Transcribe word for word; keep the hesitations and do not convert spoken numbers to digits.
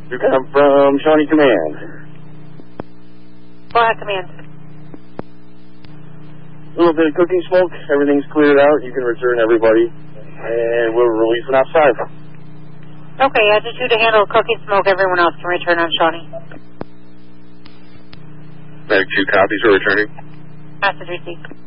You come from Shawnee Command. Fire Command. A little bit of cooking smoke. Everything's cleared out. You can return everybody. And we'll release them outside. Okay, I just you to handle cooking smoke. Everyone else can return on Shawnee. Medic two copies are returning. Message received.